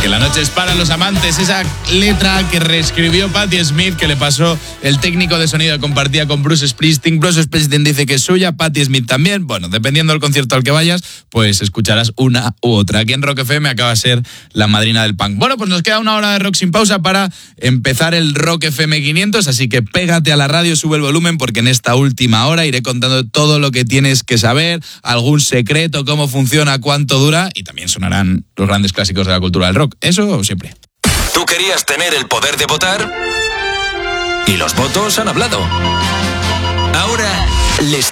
porque la noche es para los amantes. Esa letra que reescribió Patti Smith, que le pasó el técnico de sonido que compartía con Bruce Springsteen. Bruce Springsteen dice que es suya, Patti Smith también. Bueno, dependiendo del concierto al que vayas, pues escucharás una u otra. Aquí en Rock FM acaba de ser la madrina del punk. Bueno, pues nos queda una hora de rock sin pausa para empezar el Rock FM 500, así que pégate a la radio, sube el volumen, porque en esta última hora iré contando todo lo que tienes que saber, algún secreto, cómo funciona, cuánto dura, y también sonarán los grandes clásicos de la cultura del rock. Eso siempre. ¿Tú querías tener el poder de votar? Y los votos han hablado. Ahora les